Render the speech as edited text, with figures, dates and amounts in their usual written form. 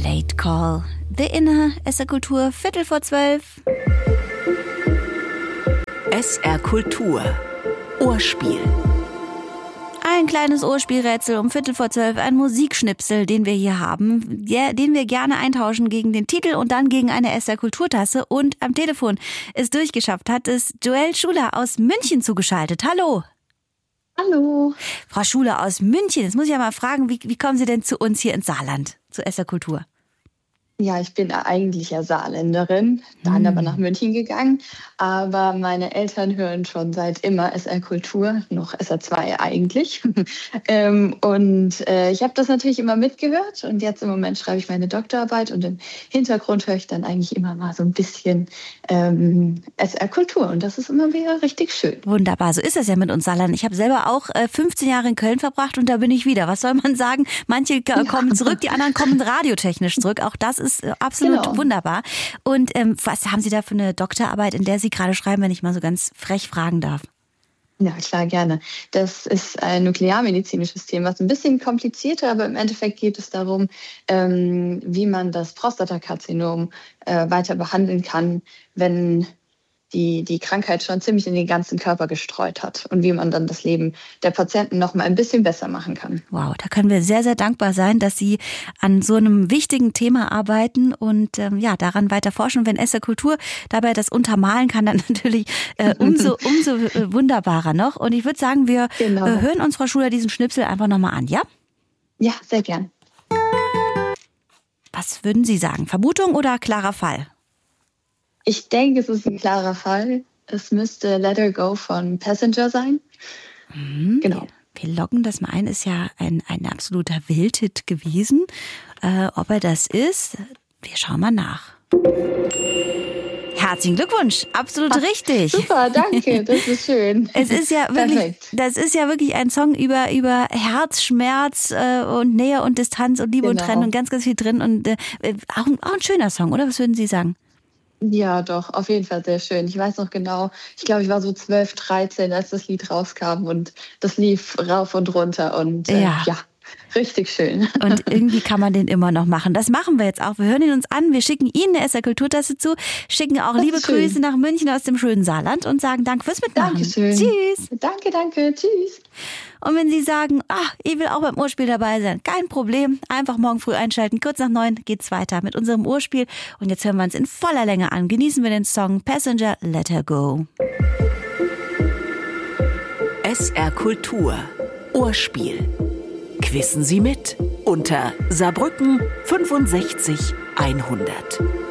Late Call. The Inner, SR Kultur, 11:45. SR Kultur. Ohrspiel. Ein kleines Ohrspielrätsel um 11:45, ein Musikschnipsel, den wir hier haben, den wir gerne eintauschen gegen den Titel und dann gegen eine SR Kulturtasse. Und am Telefon es durchgeschafft hat es Joelle Schuler aus München zugeschaltet. Hallo. Hallo. Frau Schuler aus München, jetzt muss ich ja mal fragen, wie kommen Sie denn zu uns hier ins Saarland, zu SR Kultur? Ja, ich bin eigentlich ja Saarländerin, dann aber nach München gegangen. Aber meine Eltern hören schon seit immer SR Kultur, noch SR2 eigentlich. Ich habe das natürlich immer mitgehört. Und jetzt im Moment schreibe ich meine Doktorarbeit. Und im Hintergrund höre ich dann eigentlich immer mal so ein bisschen SR Kultur. Und das ist immer wieder richtig schön. Wunderbar, so ist das ja mit uns Saarland. Ich habe selber auch 15 Jahre in Köln verbracht und da bin ich wieder. Was soll man sagen? Manche kommen zurück, die anderen kommen radiotechnisch zurück. Auch das ist absolut wunderbar. Und was haben Sie da für eine Doktorarbeit, in der Sie gerade schreiben, wenn ich mal so ganz frech fragen darf? Ja, klar, gerne. Das ist ein nuklearmedizinisches Thema, was ein bisschen komplizierter, aber im Endeffekt geht es darum, wie man das Prostatakarzinom weiter behandeln kann, wenn die Krankheit schon ziemlich in den ganzen Körper gestreut hat und wie man dann das Leben der Patienten noch mal ein bisschen besser machen kann. Wow, da können wir sehr, sehr dankbar sein, dass Sie an so einem wichtigen Thema arbeiten und daran weiter forschen. Und wenn SR Kultur dabei das untermalen kann, dann natürlich umso wunderbarer noch. Und ich würde sagen, wir hören uns, Frau Schuler, diesen Schnipsel einfach nochmal an, ja? Ja, sehr gern. Was würden Sie sagen? Vermutung oder klarer Fall? Ich denke, es ist ein klarer Fall. Es müsste Let Her Go von Passenger sein. Genau. Wir loggen das mal ein. Ist ja ein absoluter Wildhit gewesen. Ob er das ist, wir schauen mal nach. Herzlichen Glückwunsch, absolut richtig. Super, danke, das ist schön. Es ist ja wirklich, das ist ja wirklich ein Song über Herz, Schmerz und Nähe und Distanz und Liebe und Trennung und ganz, ganz viel drin. Und auch ein schöner Song, oder? Was würden Sie sagen? Ja, doch, auf jeden Fall sehr schön. Ich weiß noch genau, ich glaube, ich war so 12, 13, als das Lied rauskam und das lief rauf und runter und richtig schön. Und irgendwie kann man den immer noch machen. Das machen wir jetzt auch. Wir hören ihn uns an, wir schicken Ihnen eine SR Kulturtasse zu, schicken auch liebe Grüße nach München aus dem schönen Saarland und sagen Danke fürs Mitmachen. Dankeschön. Tschüss. Danke, tschüss. Und wenn Sie sagen, ich will auch beim Urspiel dabei sein, kein Problem, einfach morgen früh einschalten. Kurz nach 9 geht's weiter mit unserem Urspiel. Und jetzt hören wir uns in voller Länge an. Genießen wir den Song Passenger, Let Her Go. SR Kultur. Ohrspiel. Quissen Sie mit unter Saarbrücken 65 100.